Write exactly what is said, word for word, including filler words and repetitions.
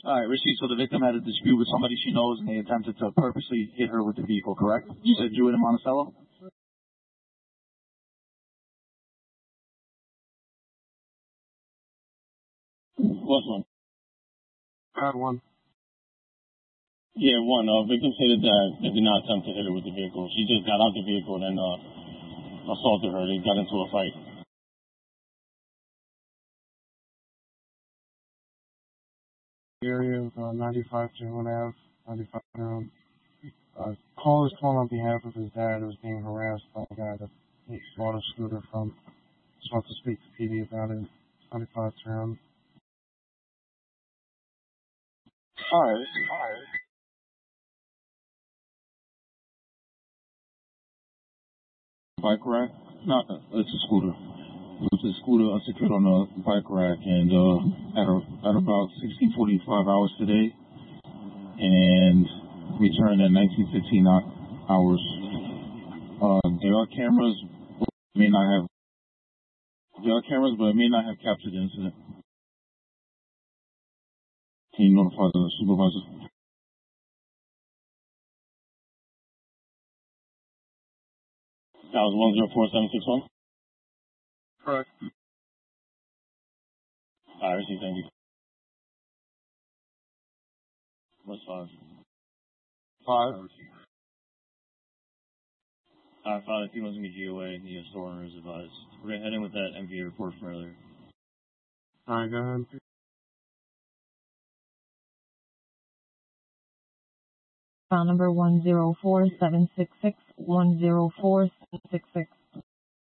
All right, Rishi, so the victim had a dispute with somebody she knows, and they attempted to purposely hit her with the vehicle, correct? You said Jewett and Monticello? What's one? Got one. Yeah, one. Uh, victim stated that they did not attempt to hit her with the vehicle. She just got out the vehicle and then uh, assaulted her. They got into a fight. Area of uh, ninety-five June Ave, ninety-five June. Uh, call is calling on behalf of his dad who was being harassed by a guy that he bought a scooter from. Just wants to speak to P D about it. ninety-five June. All right. All right. Bike rack? No, it's a scooter. It's a scooter unsecured on a bike rack, and uh, at, a, at about sixteen forty-five hours today, and returned at nineteen fifteen hours. Uh, there are cameras, but may not have. There are cameras, but it may not have captured the incident. Can you notify the supervisor? That was one zero four seven six one? Correct. All right, thank you. What's five? Five. All right, five. If he wants to be G O A, the store owner is advised. We're going to head in with that M V A report from earlier. All right, go ahead. File number one zero four seven six six one zero four seven six six.